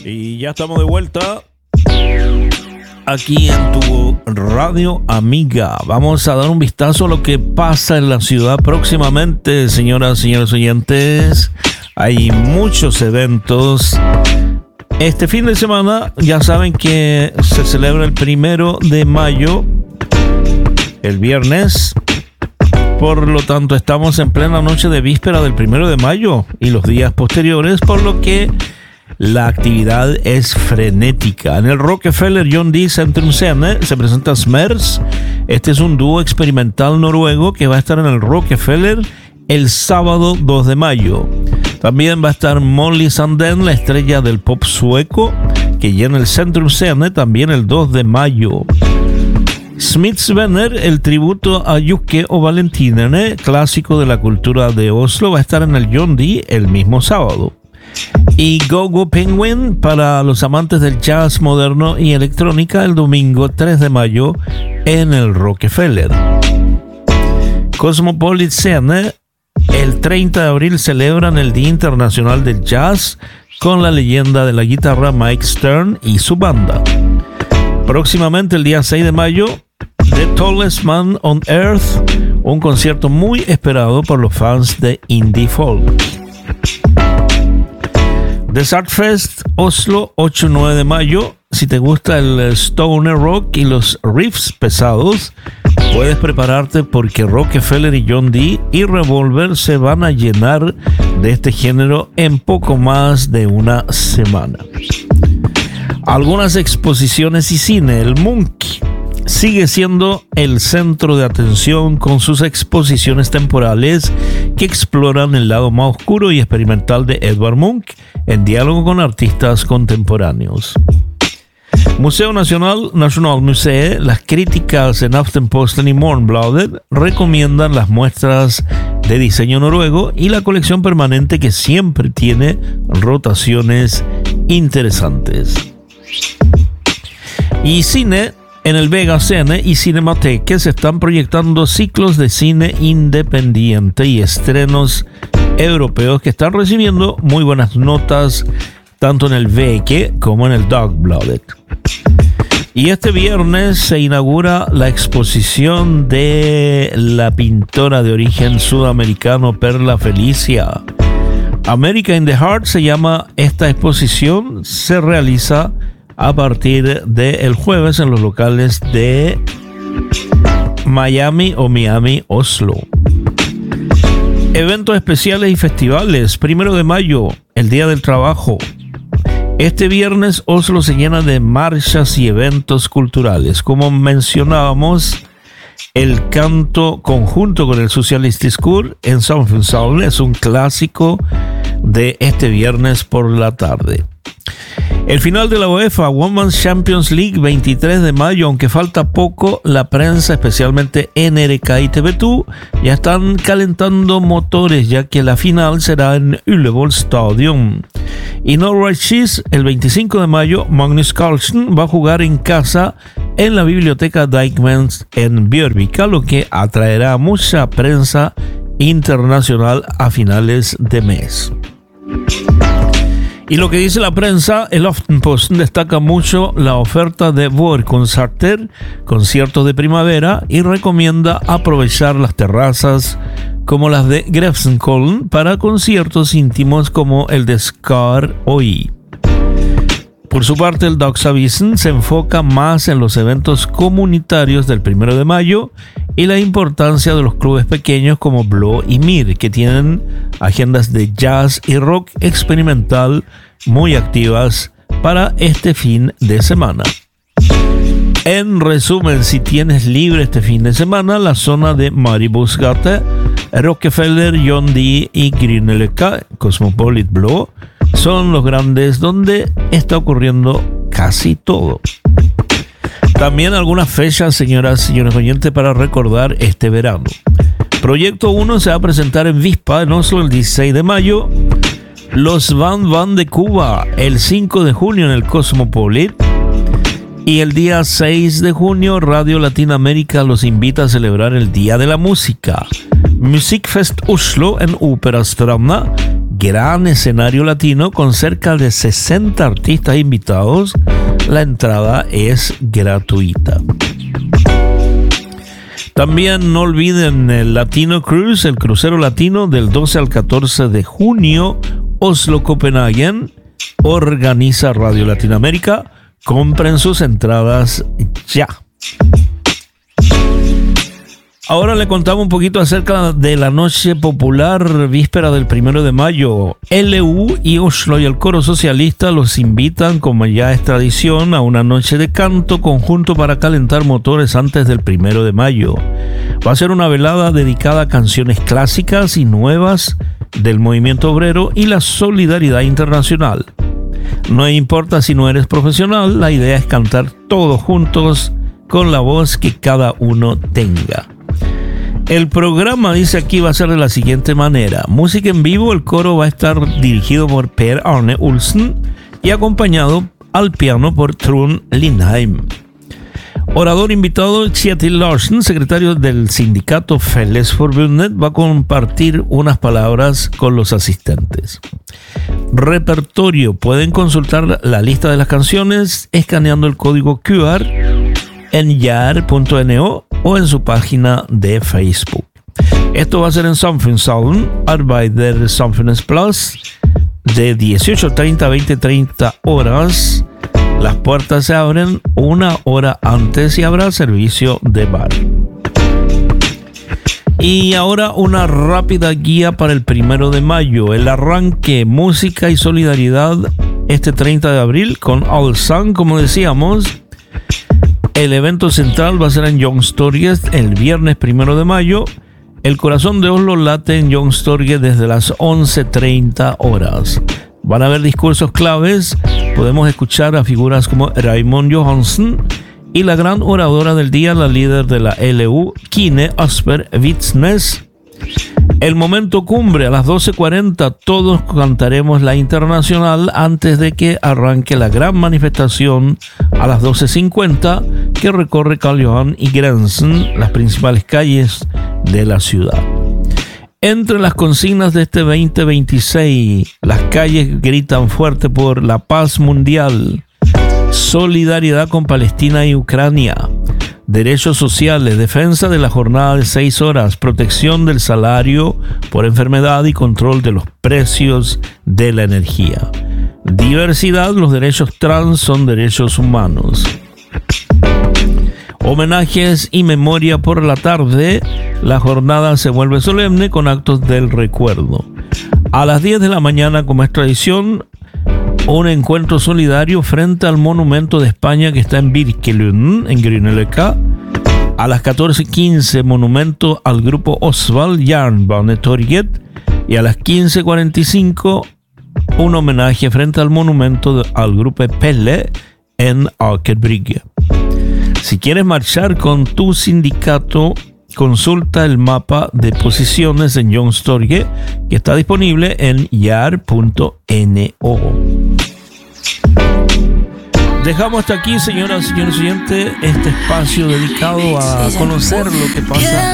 Y ya estamos de vuelta aquí en tu radio amiga. Vamos a dar un vistazo a lo que pasa en la ciudad próximamente, señoras y señores oyentes. Hay muchos eventos. Este fin de semana ya saben que se celebra el 1 de mayo, el viernes. Por lo tanto, estamos en plena noche de víspera del 1 de mayo y los días posteriores, por lo que la actividad es frenética. En el Rockefeller John D. Centrum Scene se presenta Smers. Este es un dúo experimental noruego que va a estar en el Rockefeller el sábado 2 de mayo. También va a estar Molly Sandén, la estrella del pop sueco, que llena el Centrum Scene también el 2 de mayo. Smithsvenner, el tributo a Jocke og Valentinerne, clásico de la cultura de Oslo, va a estar en el John D. el mismo sábado. Y Go Go Penguin, para los amantes del jazz moderno y electrónica, el domingo 3 de mayo en el Rockefeller. Cosmopolitan, el 30 de abril celebran el Día Internacional del Jazz con la leyenda de la guitarra Mike Stern y su banda. Próximamente el día 6 de mayo, The Tallest Man on Earth, un concierto muy esperado por los fans de indie folk. Desert Fest Oslo, 8-9 de mayo. Si te gusta el stoner rock y los riffs pesados, puedes prepararte porque Rockefeller y John D. y Revolver se van a llenar de este género en poco más de una semana. Algunas exposiciones y cine. El Munch sigue siendo el centro de atención con sus exposiciones temporales que exploran el lado más oscuro y experimental de Edvard Munch en diálogo con artistas contemporáneos. Museo Nacional, Nationalmuseet, las críticas en Aftenposten y Morgenbladet recomiendan las muestras de diseño noruego y la colección permanente que siempre tiene rotaciones interesantes. Y cine. En el Vega Scene y Cinemateque se están proyectando ciclos de cine independiente y estrenos europeos que están recibiendo muy buenas notas tanto en el Veke como en el Dagbladet. Y este viernes se inaugura la exposición de la pintora de origen sudamericano Perla Felicia. America in the Heart se llama esta exposición. Se realiza a partir del jueves en los locales de Miami o Miami, Oslo. Eventos especiales y festivales. 1 de mayo, el Día del Trabajo. Este viernes Oslo se llena de marchas y eventos culturales. Como mencionábamos, el canto conjunto con el Socialistisk Kor en Samfunnshallen es un clásico de este viernes por la tarde. El final de la UEFA Women's Champions League, 23 de mayo, aunque falta poco, la prensa, especialmente NRK y TV2, ya están calentando motores, ya que la final será en Ullevål Stadium. Y Norwich, el 25 de mayo, Magnus Carlsen va a jugar en casa en la biblioteca Dijkmans en Bjørvika, lo que atraerá mucha prensa internacional a finales de mes. Y lo que dice la prensa, el Aftenposten destaca mucho la oferta de Vårkonserter, conciertos de primavera, y recomienda aprovechar las terrazas como las de Grefsenkollen para conciertos íntimos como el de Skar Oi. Por su parte, el Dagsavisen se enfoca más en los eventos comunitarios del 1 de mayo y la importancia de los clubes pequeños como Blå y Mir, que tienen agendas de jazz y rock experimental muy activas para este fin de semana. En resumen, si tienes libre este fin de semana, la zona de Maribosgate, Rockefeller, John D. y Grünerløkka, Cosmopolit Blå, son los grandes donde está ocurriendo casi todo. También algunas fechas, señoras y señores oyentes, para recordar este verano. Proyecto 1 se va a presentar en Vispa, en Oslo, el 16 de mayo. Los Van de Cuba, el 5 de junio en el Cosmopolit. Y el día 6 de junio, Radio Latinoamérica los invita a celebrar el Día de la Música. Musikfest Oslo en Operastranda, gran escenario latino con cerca de 60 artistas invitados. La entrada es gratuita. También no olviden el Latino Cruise, el crucero latino del 12 al 14 de junio, Oslo-Copenhagen, organiza Radio Latinoamérica. Compren sus entradas ya. Ahora le contamos un poquito acerca de la noche popular víspera del 1 de mayo. LU y Oslo y el Coro Socialista los invitan, como ya es tradición, a una noche de canto conjunto para calentar motores antes del 1 de mayo. Va a ser una velada dedicada a canciones clásicas y nuevas del movimiento obrero y la solidaridad internacional. No importa si no eres profesional, la idea es cantar todos juntos con la voz que cada uno tenga. El programa, dice aquí, va a ser de la siguiente manera: música en vivo, el coro va a estar dirigido por Per Arne Olsen y acompañado al piano por Trond Lindheim. Orador invitado, Kjetil Larsen, secretario del sindicato Fellesforbundet, va a compartir unas palabras con los asistentes. Repertorio: pueden consultar la lista de las canciones escaneando el código QR en jar.no o en su página de Facebook. Esto va a ser en Samfunnshallen, Arbeidersamfunnsplass, de 18:30 a 20:30 horas. Las puertas se abren una hora antes y habrá servicio de bar. Y ahora una rápida guía para el 1 de mayo. El arranque, música y solidaridad este 30 de abril con Allsang, como decíamos. El evento central va a ser en Youngstorget el viernes 1 de mayo. El corazón de Oslo late en Youngstorget desde las 11:30 horas. Van a haber discursos claves. Podemos escuchar a figuras como Raymond Johansen y la gran oradora del día, la líder de la LU, Kine Asper Witznes. El momento cumbre, a las 12:40 todos cantaremos la Internacional antes de que arranque la gran manifestación a las 12:50 que recorre Karl Johan y Grensen, las principales calles de la ciudad. Entre las consignas de este 2026, las calles gritan fuerte por la paz mundial, solidaridad con Palestina y Ucrania, derechos sociales, defensa de la jornada de 6 horas, protección del salario por enfermedad y control de los precios de la energía. Diversidad, los derechos trans son derechos humanos. Homenajes y memoria por la tarde. La jornada se vuelve solemne con actos del recuerdo. A las 10 de la mañana, como es tradición, un encuentro solidario frente al Monumento de España que está en Birkelund, en Grünerløkka. A las 14:15, monumento al grupo Osvald Jernbanetorget. Y a las 15:45, un homenaje frente al monumento al grupo Pelle en Aker Brygge. Si quieres marchar con tu sindicato, consulta el mapa de posiciones en Youngstorget, que está disponible en jar.no. Dejamos hasta aquí, señoras y señores oyentes, este espacio dedicado a conocer lo que pasa